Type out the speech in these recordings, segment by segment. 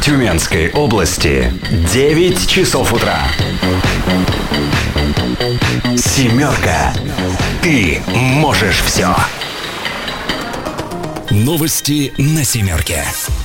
Тюменской области 9 часов утра. Семерка. Ты можешь все. Новости на семерке.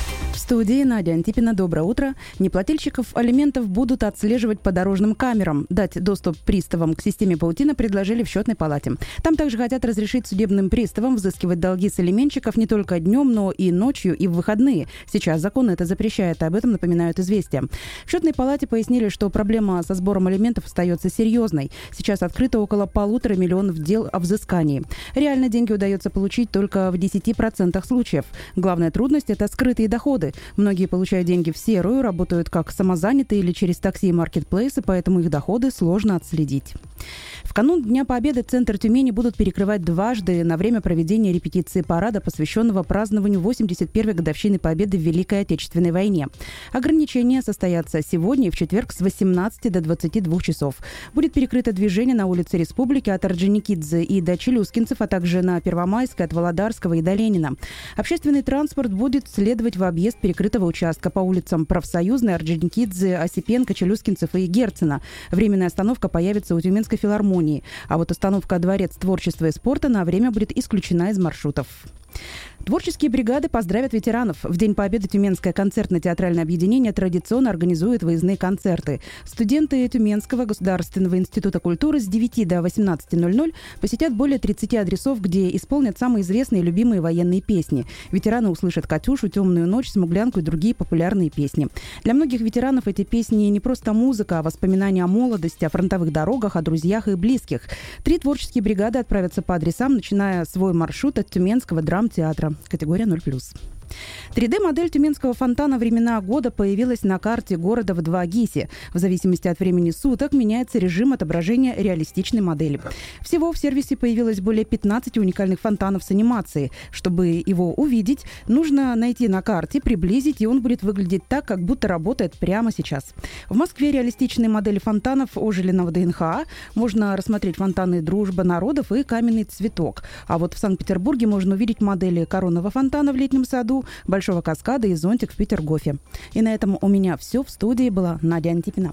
В студии Надя Антипина. Доброе утро. Неплательщиков алиментов будут отслеживать по дорожным камерам. Дать доступ приставам к системе паутины предложили в счетной палате. Там также хотят разрешить судебным приставам взыскивать долги с алиментщиков не только днем, но и ночью, и в выходные. Сейчас закон это запрещает, об этом напоминают «Известия». В счетной палате пояснили, что проблема со сбором алиментов остается серьезной. Сейчас открыто около 1,5 миллиона дел о взыскании. Реально деньги удается получить только в 10% случаев. Главная трудность – это скрытые доходы. Многие получают деньги в серую, работают как самозанятые или через такси и маркетплейсы, поэтому их доходы сложно отследить. В канун Дня Победы центр Тюмени будут перекрывать дважды на время проведения репетиции парада, посвященного празднованию 81-й годовщины Победы в Великой Отечественной войне. Ограничения состоятся сегодня и в четверг с 18 до 22 часов. Будет перекрыто движение на улице Республики от Орджоникидзе и до Челюскинцев, а также на Первомайской от Володарского и до Ленина. Общественный транспорт будет следовать в объезд перекрытого участка по улицам Профсоюзной, Орджоникидзе, Осипенко, Челюскинцев и Герцена. Временная остановка появится у Тюменской филармонии, а вот остановка Дворец творчества и спорта на время будет исключена из маршрутов. Творческие бригады поздравят ветеранов. В День Победы Тюменское концертно-театральное объединение традиционно организует выездные концерты. Студенты Тюменского государственного института культуры с 9 до 18:00 посетят более 30 адресов, где исполнят самые известные и любимые военные песни. Ветераны услышат «Катюшу», «Темную ночь», «Смуглянку» и другие популярные песни. Для многих ветеранов эти песни не просто музыка, а воспоминания о молодости, о фронтовых дорогах, о друзьях и близких. 3 творческие бригады отправятся по адресам, начиная свой маршрут от Тюменского драмтеатра. Категория 0+. 3D-модель Тюменского фонтана «Времена года» появилась на карте города в 2GIS. В зависимости от времени суток меняется режим отображения реалистичной модели. Всего в сервисе появилось более 15 уникальных фонтанов с анимацией. Чтобы его увидеть, нужно найти на карте, приблизить, и он будет выглядеть так, как будто работает прямо сейчас. В Москве реалистичные модели фонтанов ожили на ВДНХ. Можно рассмотреть фонтаны «Дружба народов» и «Каменный цветок». А вот в Санкт-Петербурге можно увидеть модели коронного фонтана в Летнем саду, Большого каскада и зонтик в Петергофе. И на этом у меня все. В студии была Надя Антипина.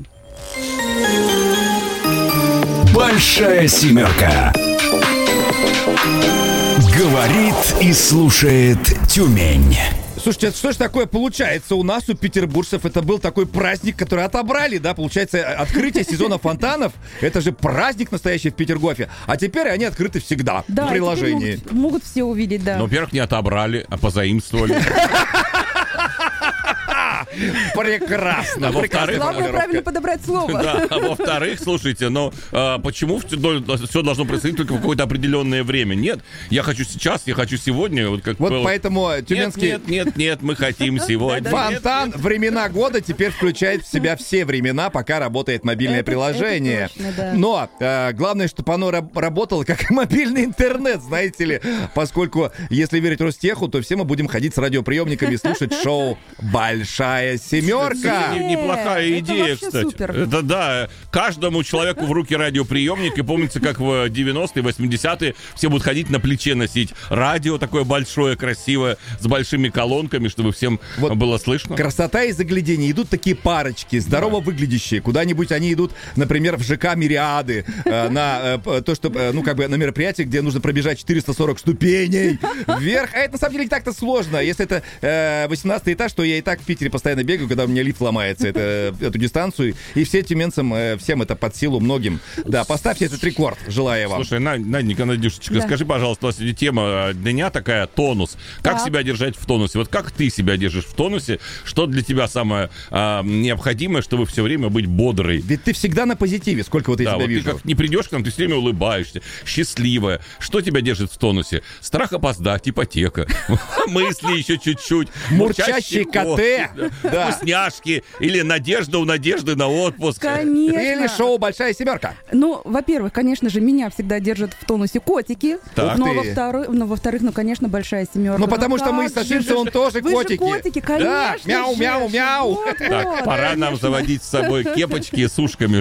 Большая семерка. Говорит и слушает Тюмень. Слушайте, это что ж такое получается у нас, у петербуржцев? Это был такой праздник, который отобрали, да? Получается, открытие сезона фонтанов, это же праздник настоящий в Петергофе. А теперь они открыты всегда в приложении. Могут все увидеть, да. Но, во-первых, не отобрали, а позаимствовали. Прекрасно. Главное правильно подобрать слово. Да, а во-вторых, слушайте, почему все должно происходить только в какое-то определенное время? Нет, я хочу сейчас, я хочу сегодня. Вот поэтому тюменский... Нет, мы хотим сегодня. Фонтан «Времена года» теперь включает в себя все времена, пока работает мобильное приложение. Это точно, да. Но главное, чтобы оно работало как мобильный интернет, знаете ли. Поскольку, если верить Ростеху, то все мы будем ходить с радиоприемниками и слушать шоу «Большая семерка». Неплохая идея, кстати. Супер. Это да, каждому человеку в руки радиоприемник. И помните, как в 90-е, 80-е все будут ходить на плече носить радио такое большое, красивое, с большими колонками, чтобы всем было слышно. Красота и заглядение. Идут такие парочки, здорово выглядящие. Куда-нибудь они идут, например, в ЖК «Мириады», на то, что, на мероприятие, где нужно пробежать 440 ступеней вверх. А это, на самом деле, не так-то сложно. Если это 18-й этаж, то я и так в Питере постоянно бегаю, когда у меня лифт ломается, эту дистанцию. И все тюменцам, всем это под силу, многим. Да, поставьте этот рекорд, желаю вам. Слушай, Надюшечка, скажи, пожалуйста, у вас сегодня тема дня такая, тонус. Как себя держать в тонусе? Вот как ты себя держишь в тонусе? Что для тебя самое необходимое, чтобы все время быть бодрой? Ведь ты всегда на позитиве, сколько вот я тебя вижу. Ты как не придешь к нам, ты все время улыбаешься, счастливая. Что тебя держит в тонусе? Страх опоздать, ипотека, мысли еще чуть-чуть, мурчащий КТ, вкусняшки или надежда у Надежды на отпуск. Конечно. Или шоу «Большая семерка». Ну, во-первых, конечно же, меня всегда держат в тонусе котики. Но во-вторых, конечно, «Большая семерка». Ну, потому что мы со Шинцевым тоже котики. Вы же котики, конечно. Да, мяу-мяу-мяу. Так, пора нам заводить с собой кепочки с ушками,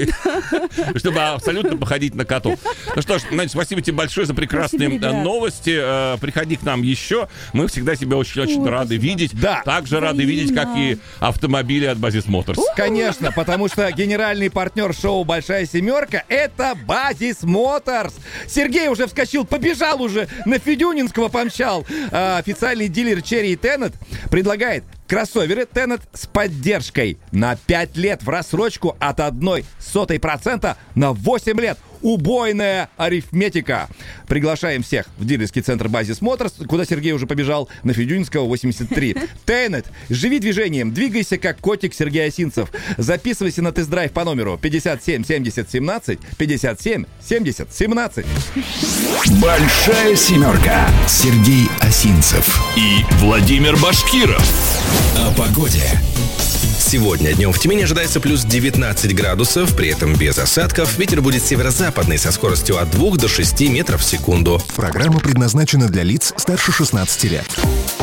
чтобы абсолютно походить на котов. Ну что ж, Надя, спасибо тебе большое за прекрасные новости. Приходи к нам еще. Мы всегда себя очень-очень рады видеть. Да. Также рады видеть, как и автомобили от Базис Моторс. Конечно, потому что генеральный партнер шоу «Большая семерка» — это Базис Моторс. Сергей уже вскочил, побежал уже, на Федюнинского помчал. Официальный дилер Cherry Tenet предлагает кроссоверы Tenet с поддержкой на 5 лет в рассрочку от 0,01% на 8 лет. Убойная арифметика. Приглашаем всех в дилерский центр Базис Моторс, куда Сергей уже побежал, на Федюнинского, 83. Tenet. Живи движением, двигайся как котик Сергей Осинцев. Записывайся на тест-драйв по номеру 57 70 17 57 70 17. Большая семерка. Сергей Осинцев И Владимир Башкиров. О погоде. Сегодня днем в Тюмени ожидается плюс 19 градусов, при этом без осадков. Ветер будет северо-западный со скоростью от 2 до 6 метров в секунду. Программа предназначена для лиц старше 16 лет.